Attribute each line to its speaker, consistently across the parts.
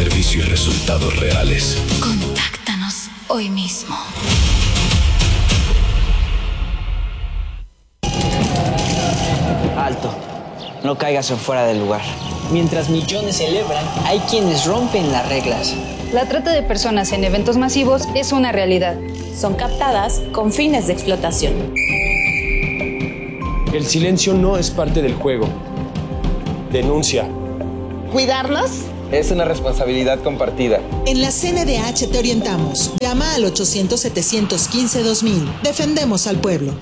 Speaker 1: servicio y resultados reales.
Speaker 2: Contáctanos hoy mismo.
Speaker 3: Alto, no caigas en fuera del lugar. Mientras millones celebran, hay quienes rompen las reglas.
Speaker 4: La trata de personas en eventos masivos es una realidad.
Speaker 5: Son captadas con fines de explotación.
Speaker 6: El silencio no es parte del juego. Denuncia.
Speaker 7: ¿Cuidarnos?
Speaker 8: Es una responsabilidad compartida.
Speaker 9: En la CNDH te orientamos. Llama al 800-715-2000. Defendemos al pueblo.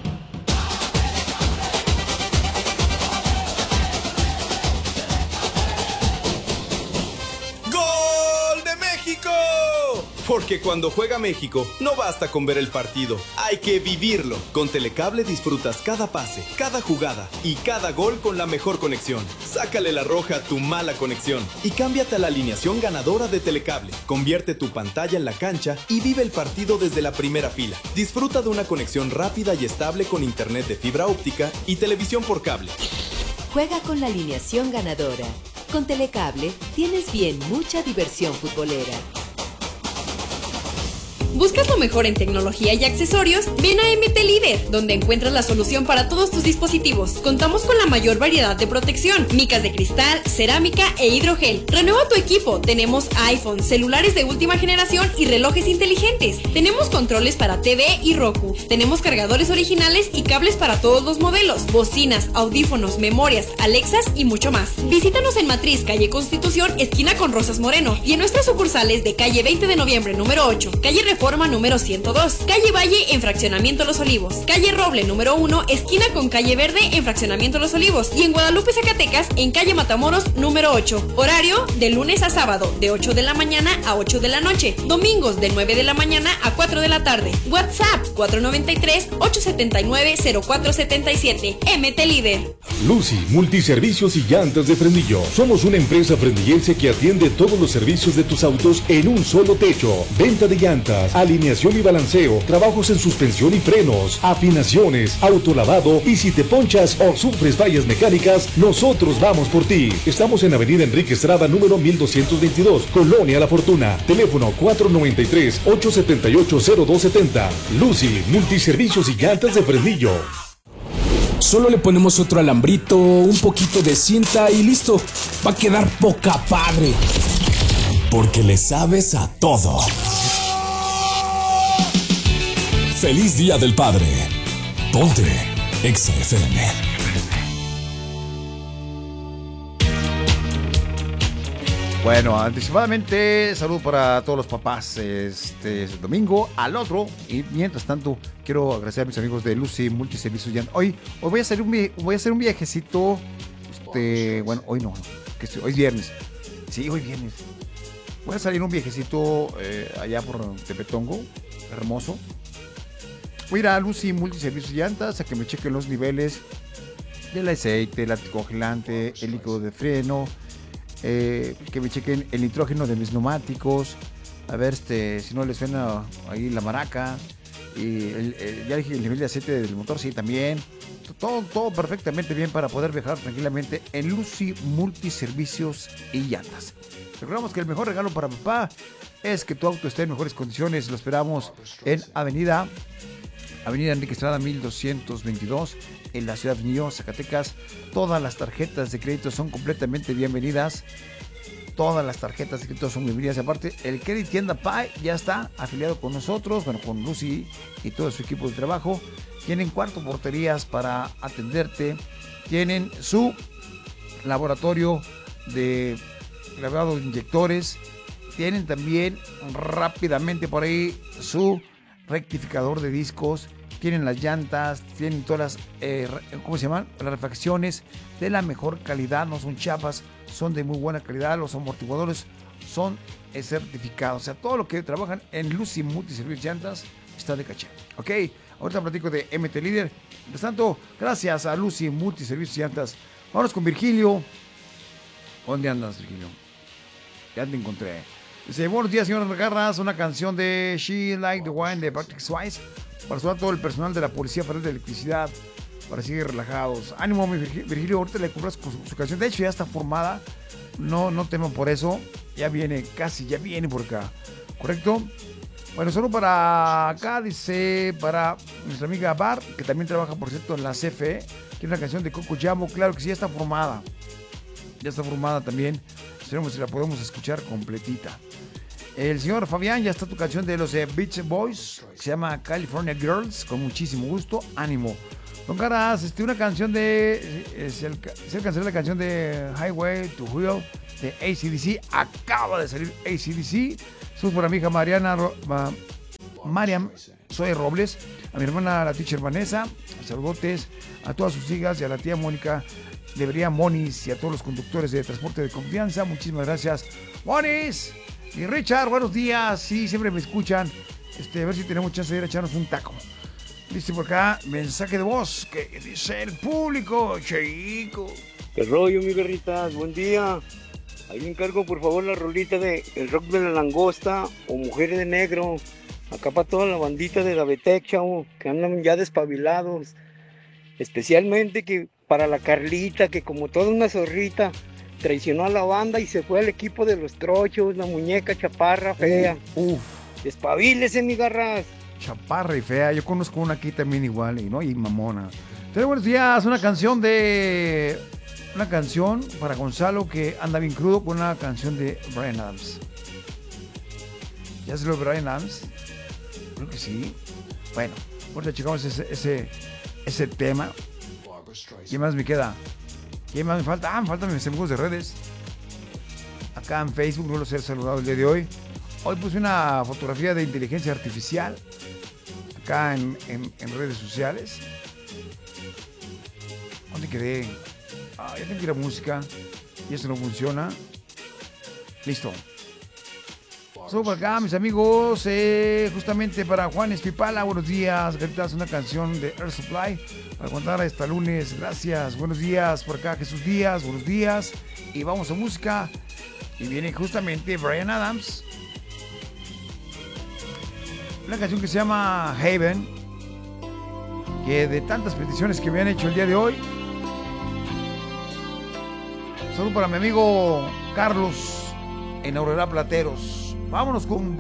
Speaker 10: Porque cuando juega México, no basta con ver el partido, hay que vivirlo. Con Telecable disfrutas cada pase, cada jugada y cada gol con la mejor conexión. Sácale la roja a tu mala conexión y cámbiate a la alineación ganadora de Telecable. Convierte tu pantalla en la cancha y vive el partido desde la primera fila. Disfruta de una conexión rápida y estable con internet de fibra óptica y televisión por cable.
Speaker 11: Juega con la alineación ganadora. Con Telecable tienes bien mucha diversión futbolera.
Speaker 12: ¿Buscas lo mejor en tecnología y accesorios? Ven a MT Líder, donde encuentras la solución para todos tus dispositivos. Contamos con la mayor variedad de protección, micas de cristal, cerámica e hidrogel. Renueva tu equipo. Tenemos iPhone, celulares de última generación y relojes inteligentes. Tenemos controles para TV y Roku. Tenemos cargadores originales y cables para todos los modelos, bocinas, audífonos, memorias, Alexas y mucho más. Visítanos en Matriz, calle Constitución, esquina con Rosas Moreno, y en nuestras sucursales de calle 20 de noviembre número 8, calle Reforma número 102, calle Valle en Fraccionamiento Los Olivos, calle Roble número 1, esquina con calle Verde en Fraccionamiento Los Olivos, y en Guadalupe, Zacatecas en calle Matamoros número 8. Horario de lunes a sábado de 8 de la mañana a 8 de la noche, domingos de 9 de la mañana a 4 de la tarde. WhatsApp 493-879-0477. MT Líder.
Speaker 13: Lucy, multiservicios y llantas de Frenillo. Somos una empresa frenillense que atiende todos los servicios de tus autos en un solo techo. Venta de llantas, alineación y balanceo, trabajos en suspensión y frenos, afinaciones, autolavado, y si te ponchas o sufres fallas mecánicas, nosotros vamos por ti. Estamos en Avenida Enrique Estrada, número 1222, Colonia La Fortuna. Teléfono 493-878-0270. Lucy, multiservicios y llantas de Frenillo.
Speaker 14: Solo le ponemos otro alambrito, un poquito de cinta y listo. Va a quedar poca padre. Porque le sabes a todo. Feliz Día del Padre. Ponte Exa FM.
Speaker 15: Bueno, anticipadamente, salud para todos los papás este domingo al otro. Y mientras tanto, quiero agradecer a mis amigos de Lucy Multiservicios. Hoy voy a hacer un viajecito. Bueno, hoy no, hoy es viernes. Sí, hoy viernes. Voy a salir un viajecito allá por Tepetongo, hermoso. Voy a ir a Lucy Multiservicios Llantas a que me chequen los niveles del aceite, el anticongelante, el líquido de freno. Que me chequen el nitrógeno de mis neumáticos, a ver si no les suena ahí la maraca, y ya dije el nivel de aceite del motor, sí, también, todo perfectamente bien para poder viajar tranquilamente en Lucy Multiservicios y Llantas. Recordamos que el mejor regalo para papá es que tu auto esté en mejores condiciones. Lo esperamos en Avenida Enrique Estrada 1222 en la ciudad de Niño, Zacatecas. Todas las tarjetas de crédito son completamente bienvenidas. Todas las tarjetas de crédito son bienvenidas. Aparte, el Credit Tienda Pai ya está afiliado con nosotros, bueno, con Lucy y todo su equipo de trabajo. Tienen 4 porterías para atenderte. Tienen su laboratorio de grabado de inyectores. Tienen también rápidamente por ahí su rectificador de discos. Tienen las llantas, tienen todas las, ¿cómo se llaman? Las refacciones de la mejor calidad, no son chapas, son de muy buena calidad. Los amortiguadores son certificados. O sea, todo lo que trabajan en Lucy Multiservicios Llantas está de caché. Ok, ahorita platico de MT Líder. Por tanto, gracias a Lucy Multiservicios Llantas. Vámonos con Virgilio. ¿Dónde andas, Virgilio? Ya te encontré. Dice, buenos días, señor Garras. Una canción de She Like the Wine de Patrick Swayze para saludar a todo el personal de la Policía Federal de Electricidad, para seguir relajados. Ánimo, mi Virgilio, ahorita le compras su canción. De hecho, ya está formada. No teman por eso. Ya viene, casi ya viene por acá. ¿Correcto? Bueno, solo para acá, dice, para nuestra amiga Bar, que también trabaja, por cierto, en la CFE. Quiere una canción de Coco Jamo. Claro que sí, ya está formada. Ya está formada también. Esperemos si la podemos escuchar completita. El señor Fabián, ya está tu canción de los Beach Boys. Se llama California Girls. Con muchísimo gusto. Ánimo. Don Caras, una canción de... Es el cancelar la canción de Highway to Hell de AC/DC. Acaba de salir AC/DC. Saludos para mi hija Mariam Zoe Robles. A mi hermana, la teacher Vanessa. Saludotes a todas sus hijas y a la tía Mónica de Monis y a todos los conductores de transporte de confianza. Muchísimas gracias. Monis y Richard, buenos días. Sí, siempre me escuchan. A ver si tenemos chance de ir a echarnos un taco. Dice por acá, mensaje de voz que dice el público, chico.
Speaker 7: ¿Qué rollo, mi Berritas? Buen día. Ahí me encargo, por favor, la rolita de El Rock de la Langosta o Mujeres de Negro. Acá para toda la bandita de la Betec, chavo, que andan ya despabilados. Especialmente que para la Carlita, que como toda una zorrita, traicionó a la banda y se fue al equipo de los trochos, la muñeca chaparra, fea. Despabilese, mi garras.
Speaker 15: Chaparra y fea, yo conozco una aquí también igual, y mamona. Entonces, buenos días, una canción para Gonzalo que anda bien crudo con una canción de Bryan Adams. ¿Ya se lo Bryan Adams? Creo que sí. Bueno, ahorita checamos ese tema. ¿Quién más me queda? ¿Quién más me falta? Me faltan mis amigos de redes. Acá en Facebook no los he saludado el día de hoy. Hoy puse una fotografía de inteligencia artificial acá en redes sociales. ¿Dónde quedé? Ya tengo que ir a música y esto no funciona. Listo. Solo para acá, mis amigos, justamente para Juan Espipala, buenos días. Gritas una canción de Air Supply para contar hasta lunes. Gracias, buenos días. Por acá, Jesús Díaz, buenos días. Y vamos a música. Y viene justamente Bryan Adams. Una canción que se llama Haven, que de tantas peticiones que me han hecho el día de hoy. Solo para mi amigo Carlos en Aurora Plateros. Vámonos con